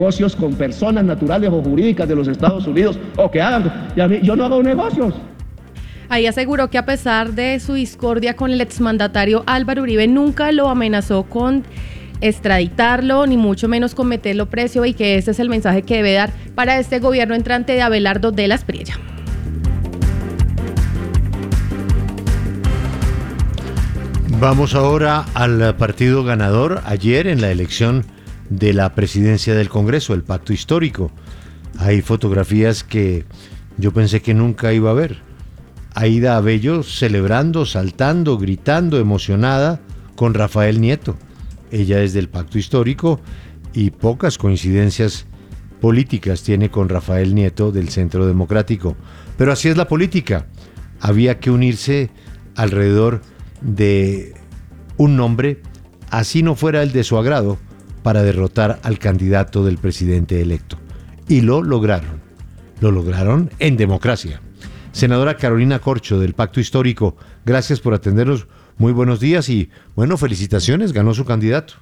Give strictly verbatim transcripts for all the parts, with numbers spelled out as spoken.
negocios con personas naturales o jurídicas de los Estados Unidos o que hagan. Y a mí, yo no hago negocios. Ahí aseguró que a pesar de su discordia con el exmandatario Álvaro Uribe, nunca lo amenazó con extraditarlo, ni mucho menos con meterlo preso, y que ese es el mensaje que debe dar para este gobierno entrante de Abelardo de la Espriella. Vamos ahora al partido ganador ayer en la elección de la presidencia del Congreso, el Pacto Histórico. Hay fotografías que yo pensé que nunca iba a ver. Aída Abello celebrando, saltando, gritando, emocionada con Rafael Nieto. Ella es del Pacto Histórico y pocas coincidencias políticas tiene con Rafael Nieto del Centro Democrático. Pero así es la política. Había que unirse alrededor de un nombre, así no fuera el de su agrado, para derrotar al candidato del presidente electo. Y lo lograron. Lo lograron en democracia. Senadora Carolina Corcho, del Pacto Histórico, gracias por atendernos. Muy buenos días y, bueno, felicitaciones, ganó su candidato.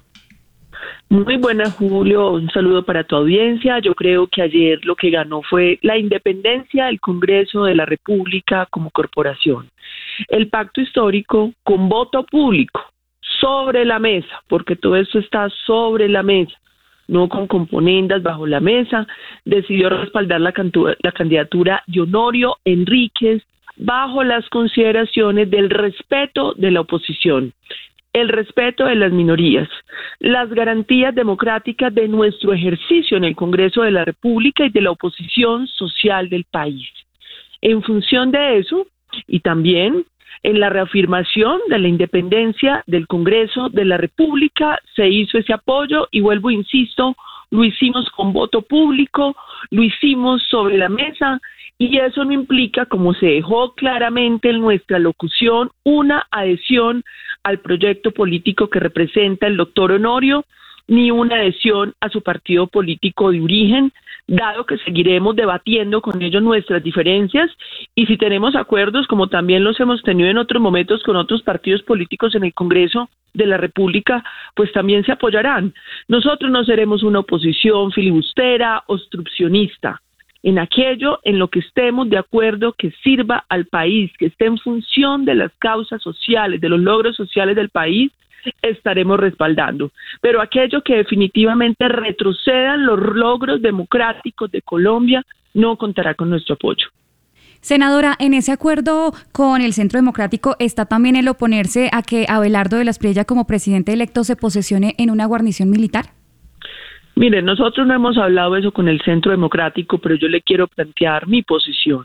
Muy buenas, Julio, un saludo para tu audiencia. Yo creo que ayer lo que ganó fue la independencia del Congreso de la República como corporación. El Pacto Histórico, con voto público, sobre la mesa, porque todo esto está sobre la mesa, no con componendas bajo la mesa, decidió respaldar la, cantu- la candidatura de Honorio Enríquez bajo las consideraciones del respeto de la oposición, el respeto de las minorías, las garantías democráticas de nuestro ejercicio en el Congreso de la República y de la oposición social del país. En función de eso, y también en la reafirmación de la independencia del Congreso de la República, se hizo ese apoyo y vuelvo, insisto, lo hicimos con voto público, lo hicimos sobre la mesa y eso no implica, como se dejó claramente en nuestra locución, una adhesión al proyecto político que representa el doctor Honorio, ni una adhesión a su partido político de origen, dado que seguiremos debatiendo con ellos nuestras diferencias y si tenemos acuerdos, como también los hemos tenido en otros momentos con otros partidos políticos en el Congreso de la República, pues también se apoyarán. Nosotros no seremos una oposición filibustera, obstruccionista. En aquello en lo que estemos de acuerdo que sirva al país, que esté en función de las causas sociales, de los logros sociales del país, estaremos respaldando. Pero aquello que definitivamente retrocedan los logros democráticos de Colombia no contará con nuestro apoyo. Senadora, en ese acuerdo con el Centro Democrático está también el oponerse a que Abelardo de la Espriella como presidente electo se posesione en una guarnición militar. Miren, nosotros no hemos hablado eso con el Centro Democrático, pero yo le quiero plantear mi posición.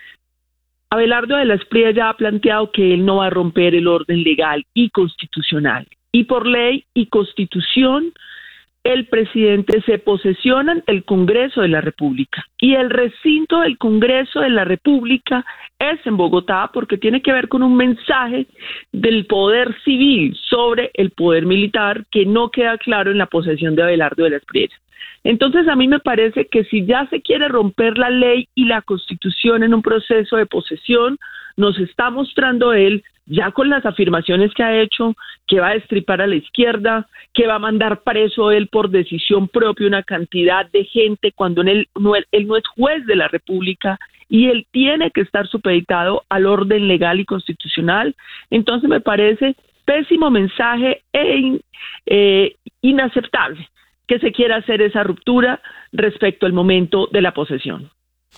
Abelardo de la Espriella ya ha planteado que él no va a romper el orden legal y constitucional. Y por ley y constitución, el presidente se posesiona ante el Congreso de la República. Y el recinto del Congreso de la República es en Bogotá porque tiene que ver con un mensaje del poder civil sobre el poder militar que no queda claro en la posesión de Abelardo de la Espriella. Entonces a mí me parece que si ya se quiere romper la ley y la constitución en un proceso de posesión, nos está mostrando él, ya con las afirmaciones que ha hecho, que va a destripar a la izquierda, que va a mandar preso él por decisión propia una cantidad de gente cuando él no, él no es juez de la República y él tiene que estar supeditado al orden legal y constitucional. Entonces me parece pésimo mensaje e in, eh, inaceptable que se quiera hacer esa ruptura respecto al momento de la posesión.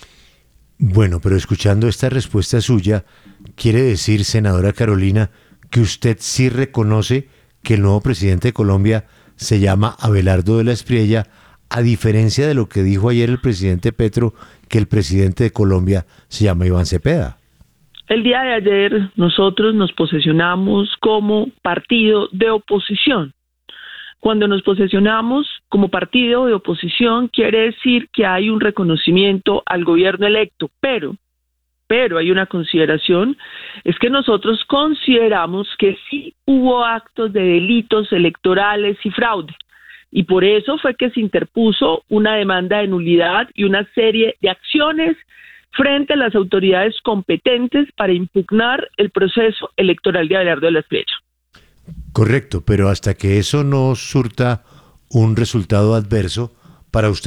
Bueno, pero escuchando esta respuesta suya, quiere decir, senadora Carolina, que usted sí reconoce que el nuevo presidente de Colombia se llama Abelardo de la Espriella, a diferencia de lo que dijo ayer el presidente Petro, que el presidente de Colombia se llama Iván Cepeda. El día de ayer nosotros nos posesionamos como partido de oposición. Cuando nos posesionamos como partido de oposición, quiere decir que hay un reconocimiento al gobierno electo, pero, pero hay una consideración, es que nosotros consideramos que sí hubo actos de delitos electorales y fraude, y por eso fue que se interpuso una demanda de nulidad y una serie de acciones frente a las autoridades competentes para impugnar el proceso electoral de Abelardo de la Espriella. Correcto, pero hasta que eso no surta un resultado adverso, para usted